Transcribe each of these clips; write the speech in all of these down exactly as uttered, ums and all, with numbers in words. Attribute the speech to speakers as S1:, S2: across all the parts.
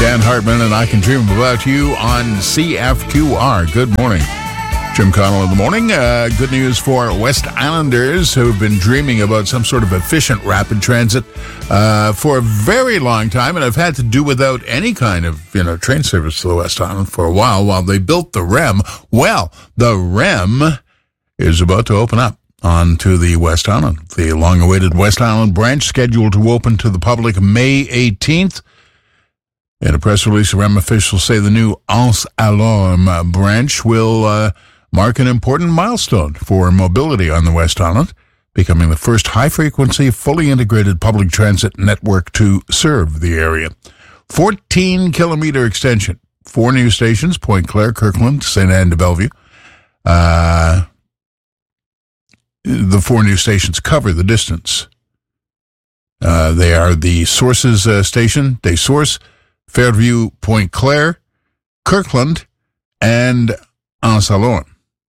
S1: Dan Hartman and I Can Dream About You on C F Q R. Good morning. Jim Connell in the morning. Uh, good news for West Islanders who've been dreaming about some sort of efficient rapid transit uh, for a very long time and have had to do without any kind of, you know, train service to the West Island for a while while they built the R E M. Well, the R E M is about to open up onto the West Island. The long-awaited West Island branch scheduled to open to the public May eighteenth. In a press release, R E M officials say the new Anse Alorme branch will uh, mark an important milestone for mobility on the West Island, becoming the first high-frequency, fully integrated public transit network to serve the area. fourteen-kilometer extension. Four new stations, Point Claire, Kirkland, Saint Anne de Bellevue. Uh, the four new stations cover the distance. Uh, they are the Sources uh, Station, Des Sources, Fairview, Point Claire, Kirkland, and Anse Alorme.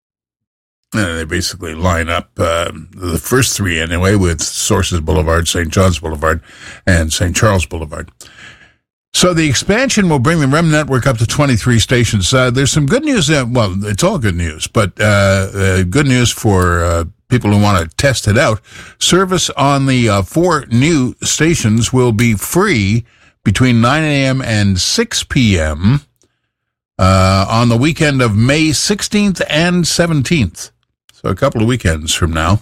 S1: Uh, they basically line up uh, the first three anyway with Sources Boulevard, Saint John's Boulevard, and Saint Charles Boulevard. So the expansion will bring the R E M network up to twenty-three stations. Uh, there's some good news. Uh, well, it's all good news, but uh, uh, good news for uh, people who want to test it out. Service on the uh, four new stations will be free between nine a.m. and six p.m. Uh, on the weekend of May sixteenth and seventeenth. So a couple of weekends from now.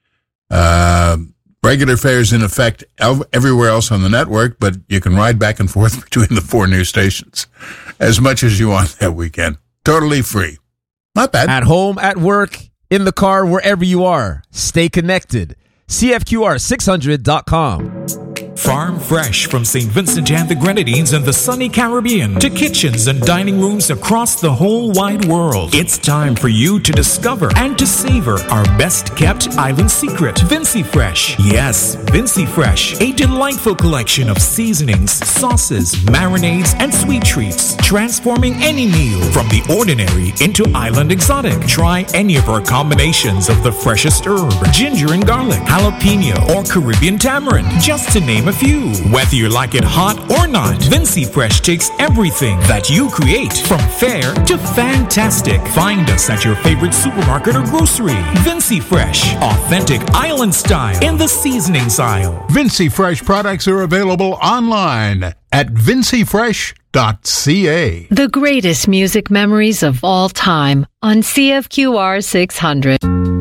S1: Uh, regular fares in effect everywhere else on the network, but you can ride back and forth between the four new stations as much as you want that weekend. Totally free. Not bad.
S2: At home, at work, in the car, wherever you are. Stay connected. C F Q R six hundred dot com.
S3: Farm fresh from Saint Vincent and the Grenadines and the sunny Caribbean to kitchens and dining rooms across the whole wide world. It's time for you to discover and to savor our best kept island secret, Vincy Fresh. Yes, Vincy Fresh, a delightful collection of seasonings, sauces, marinades, and sweet treats, transforming any meal from the ordinary into island exotic. Try any of our combinations of the freshest herb, ginger and garlic, jalapeno, or Caribbean tamarind, just to name a few. Whether you like it hot or not, Vincy Fresh takes everything that you create from fair to fantastic. Find us at your favorite supermarket or grocery. Vincy Fresh, authentic island style in the seasonings aisle.
S1: Vincy Fresh products are available online at vincy fresh dot c a.
S4: The greatest music memories of all time on C F Q R six hundred.